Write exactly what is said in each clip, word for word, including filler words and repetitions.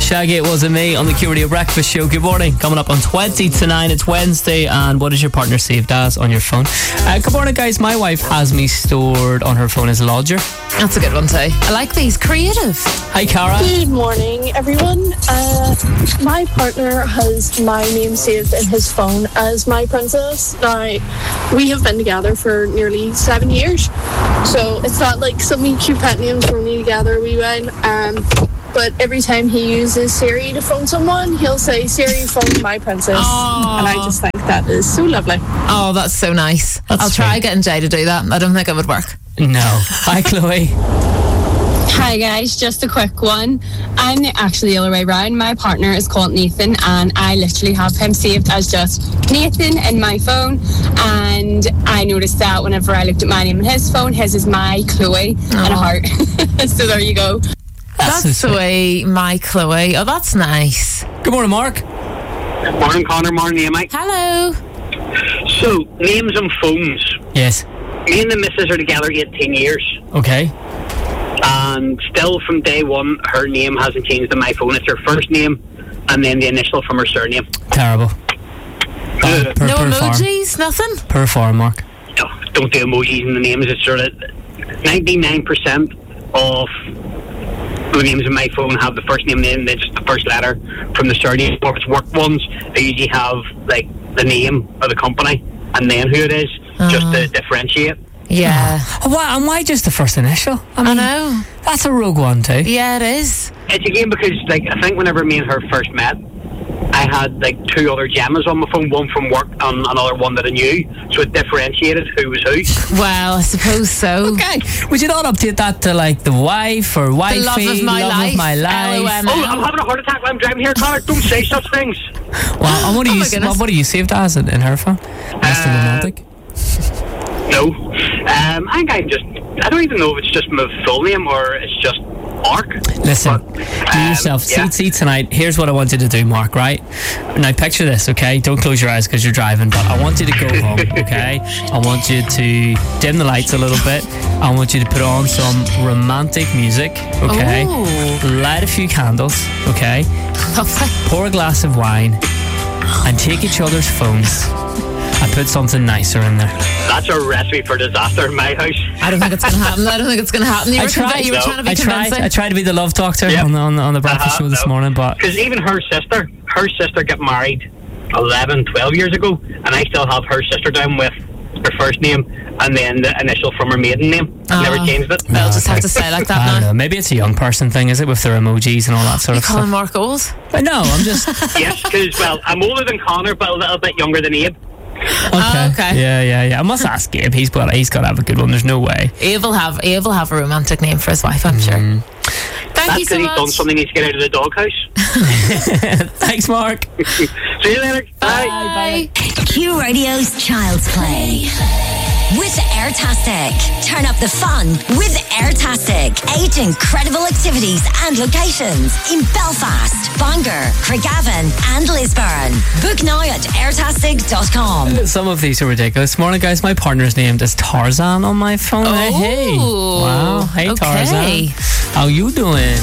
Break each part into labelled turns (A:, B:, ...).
A: Shaggy, It Wasn't Me on the Q Radio Breakfast Show. Good morning. Coming up on twenty to nine, it's Wednesday, and what is your partner saved as on your phone? Uh, good morning, guys. My wife has me stored on her phone as Lodger.
B: That's a good one too. I like these. Creative.
A: Hi, Cara.
C: Good morning, everyone. Uh, my partner has my name saved in his phone as My Princess. Now, we have been together for nearly seven years, so it's not like some wee cute pet names we're only together we went. Um, but every time he uses Siri to phone someone, he'll say, Siri, phone My Princess.
B: Aww.
C: And I just think that is so lovely.
B: Oh, that's so nice.
A: That's
B: I'll try
A: sweet.
B: getting Jay to do that. I don't think it would work.
A: No. Hi, Chloe.
D: Hi guys, just a quick one. I'm actually the other way around. My partner is called Nathan, and I literally have him saved as just Nathan in my phone. And I noticed that whenever I looked at my name in his phone, his is My Chloe and a heart. So there you go.
B: That's,
A: That's so
B: the way My Chloe. Oh, that's nice.
A: Good morning, Mark.
E: Morning, Connor. Morning, Mike.
B: Hello.
E: So, names and phones.
A: Yes.
E: Me and the missus are together eighteen years.
A: Okay.
E: And still from day one, her name hasn't changed on my phone. It's her first name and then the initial from her surname.
A: Terrible.
E: Uh,
A: Per,
B: No
A: per farm.
B: emojis, nothing?
A: Per farm, Mark.
E: no, don't do emojis in the names. It's sort of ninety-nine percent of the names in my phone have the first name and then just the first letter from the surname. Or if it's work ones, they usually have like the name of the company and then who it is, uh-huh. just to differentiate.
B: Yeah.
A: Oh, why, and why just the first initial? I, mean,
B: I know.
A: That's a rogue one too.
B: Yeah, it is.
E: It's again because, like, I think whenever me and her first met, I had like two other Gemmas on my phone, one from work and another one that I knew, so it differentiated who was who.
B: Well, I suppose so.
A: Okay. Would you not update that to like the wife or wifey?
B: The love of my
A: love
B: life.
A: Of my life.
B: L O M.
E: Oh, I'm having a heart attack while I'm driving here, Connor. Don't say such things.
A: Well, and what are
B: Oh
A: you?
B: my goodness.
A: What, what are you saved as in, in her phone? Mister
E: Uh,
A: Romantic.
E: No. Um, I think I just, I don't even know if it's just my full name or it's just Mark.
A: Listen,
E: But,
A: do
E: um,
A: yourself.
E: yeah.
A: See, see tonight. Here's what I want you to do, Mark. Right now, picture this. Okay, don't close your eyes because you're driving. But I want you to go home. Okay, I want you to dim the lights a little bit. I want you to put on some romantic music. Okay,
B: Ooh.
A: light a few candles. Okay,
B: Lovely.
A: pour a glass of wine, and take each other's phones and put something nicer in there.
E: That's a recipe for disaster in my house.
B: I don't think it's going to happen. I don't think it's going to happen. You
A: I
B: were,
A: tried.
B: conv- you were
E: No.
B: trying to be
A: I tried.
B: convincing.
A: I tried to be the love doctor
E: Yep.
A: on, the, on, the, on the breakfast
E: Uh-huh,
A: show this
E: no.
A: morning, but
E: Because even her sister, her sister got married eleven, twelve years ago, and I still have her sister down with her first name and then the initial from her maiden name.
B: Oh.
E: Never changed it.
B: I'll just have
A: okay.
B: to say like
A: I
B: that
A: don't
B: now.
A: know. Maybe it's a young person thing, is it, with their emojis and all that sort
B: You
A: of
B: calling
A: stuff?
B: Mark old?
A: But no, I'm just
E: Yes, because, well, I'm older than Connor, but a little bit younger than Abe.
A: okay.
B: Oh, okay.
A: Yeah, yeah, yeah. I must ask Gabe. He's got. He's got to have a good one. There's no way.
B: Abe will have Abe will have a romantic name for his wife, I'm sure.
A: Mm.
B: Thank
E: That's
B: you
E: because
B: so
E: he's
B: much.
E: done something, he needs to get out of the doghouse.
A: Thanks, Mark.
E: See you later. Bye.
B: Bye.
F: Q Radio's Child's Play. With Airtastic. Turn up the fun with Airtastic. Eight incredible activities and locations in Belfast, Bangor, Craigavon and Lisburn. Book now at airtastic dot com.
A: Some of these are ridiculous. Morning, guys. My partner's named is Tarzan on my phone. Hey, hey.
B: Oh,
A: Wow. Hey,
B: okay.
A: Tarzan. How you doing?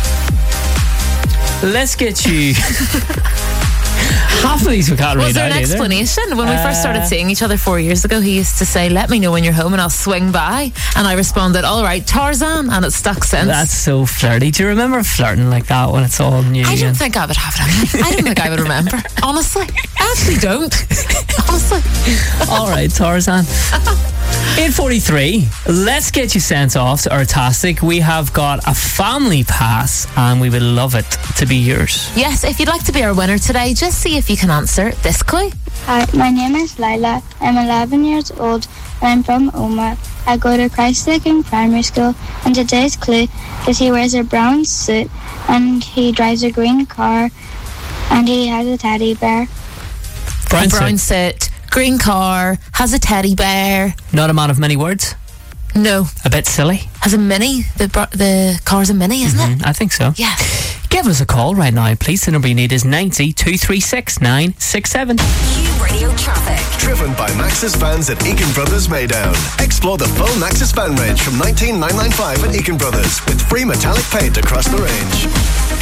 A: Let's get you. Half of these we can't
B: Was
A: read
B: there
A: out
B: an
A: either.
B: explanation? When we first started
A: Uh,
B: seeing each other four years ago, he used to say, let me know when you're home and I'll swing by. And I responded, all right, Tarzan. And it's stuck since.
A: That's so flirty. Do you remember flirting like that when it's all new?
B: I don't
A: and-
B: think I would have it. I don't think I would remember. Honestly. I actually don't. Honestly.
A: All right, Tarzan. eight forty-three. Let's get you sent off to Airtastic. We have got a family pass and we would love it to be yours.
B: Yes, if you'd like to be our winner today, just see if you can answer this clue.
G: Hi, my name is Lila. I'm eleven years old and I'm from Oma. I go to Christ the King Primary School, and today's clue is he wears a brown suit and he drives a green car and he has a teddy bear.
A: Brown
B: a brown
A: suit.
B: suit, green car, has a teddy bear.
A: Not a man of many words.
B: No,
A: A bit silly.
B: has a mini. The bro- the car's a mini, isn't it?
A: Mm, I think so.
B: Yeah.
A: Give us a call right now, please. The number you need is ninety, two three six, nine six seven.
F: Q Radio Traffic.
H: Driven by Maxis Vans at Egan Brothers Maydown. Explore the full Maxis van range from nineteen nine ninety-five at Egan Brothers with free metallic paint across the range.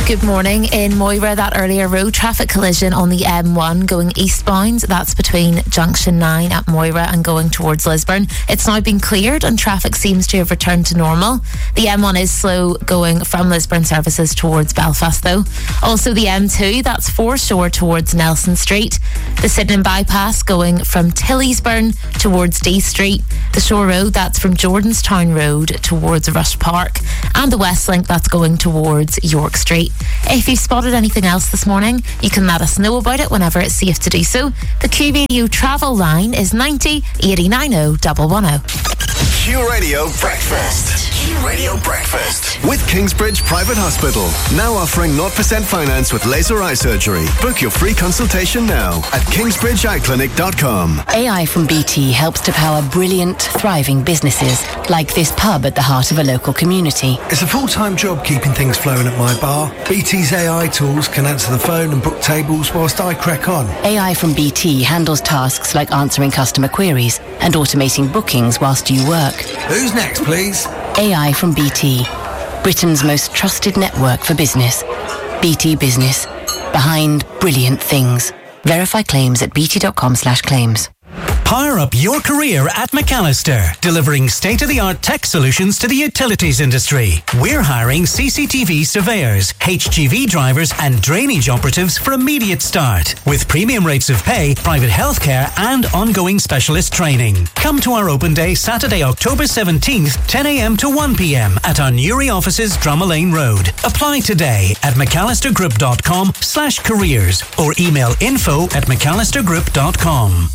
B: Good morning. In Moira, that earlier road traffic collision on the M one going eastbound, that's between Junction nine at Moira and going towards Lisburn. It's now been cleared and traffic seems to have returned to normal. The M one is slow going from Lisburn services towards Belfast though. Also the M two, that's foreshore towards Nelson Street. The Sydenham bypass going from Tillysburn towards D Street. The Shore Road, that's from Jordanstown Road towards Rush Park. And the West Link, that's going towards York Street. If you've spotted anything else this morning, you can let us know about it whenever it's safe to do so. The Q Radio travel line is ninety eighty ninety one one zero.
H: Q Radio Breakfast. Q Radio Breakfast. With Kingsbridge Private Hospital. Now offering zero percent finance with laser eye surgery. Book your free consultation now at kingsbridge eye clinic dot com.
I: A I from B T helps to power brilliant, thriving businesses like this pub at the heart of a local community.
J: It's a full-time job keeping things flowing at my bar. B T's A I tools can answer the phone and book tables whilst I crack on.
I: A I from B T handles tasks like answering customer queries and automating bookings whilst you work.
J: Who's next, please?
I: A I from B T, Britain's most trusted network for business. B T Business, behind brilliant things. Verify claims at bt.com slash claims.
K: Power up your career at McAllister, delivering state-of-the-art tech solutions to the utilities industry. We're hiring C C T V surveyors, H G V drivers and drainage operatives for immediate start, with premium rates of pay, private healthcare and ongoing specialist training. Come to our open day Saturday, October seventeenth, ten a.m. to one p.m. at our Newry offices, Drummalane Road. Apply today at mcallistergroup.com slash careers or email info at mcallistergroup dot com.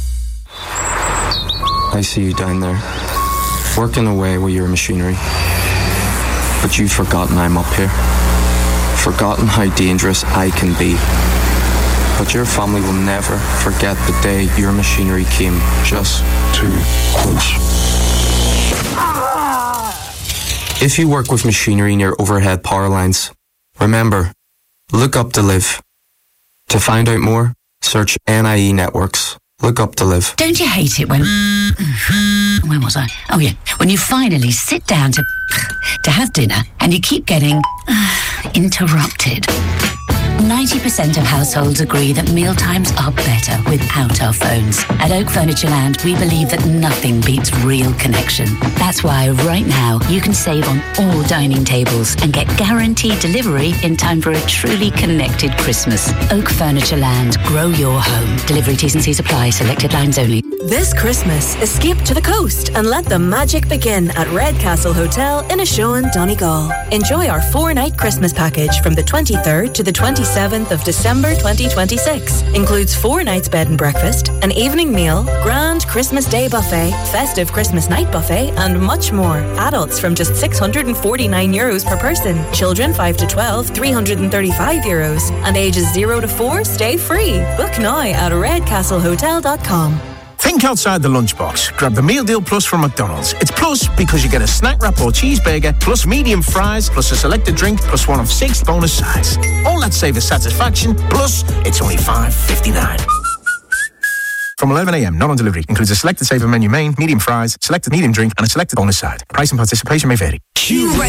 L: I see you down there, working away with your machinery. But you've forgotten I'm up here. Forgotten how dangerous I can be. But your family will never forget the day your machinery came just too close. If you work with machinery near overhead power lines, remember, look up to live. To find out more, search N I E Networks. Look up to live.
M: Don't you hate it when... Where was I? Oh, yeah. When you finally sit down to... to have dinner and you keep getting... interrupted. ninety percent of households agree that mealtimes are better without our phones. At Oak Furnitureland, we believe that nothing beats real connection. That's why right now you can save on all dining tables and get guaranteed delivery in time for a truly connected Christmas. Oak Furnitureland, grow your home. Delivery T's and C's apply. Selected lines only.
N: This Christmas, escape to the coast and let the magic begin at Redcastle Hotel in Ashoan, Donegal. Enjoy our four-night Christmas package from the twenty-third to the twenty-seventh of December twenty twenty-six. Includes four nights bed and breakfast, an evening meal, grand Christmas Day buffet, festive Christmas night buffet, and much more. Adults from just six hundred forty-nine euros per person. Children five to twelve, three hundred thirty-five euros. And ages zero to four stay free. Book now at redcastle hotel dot com.
O: Think outside the lunchbox. Grab the Meal Deal Plus from McDonald's. It's plus because you get a snack wrap or cheeseburger, plus medium fries, plus a selected drink, plus one of six bonus sides. All that savor satisfaction, plus it's only five fifty-nine. From eleven a.m, not on delivery. Includes a selected saver menu main, medium fries, selected medium drink, and a selected bonus side. Price and participation may vary.
F: Q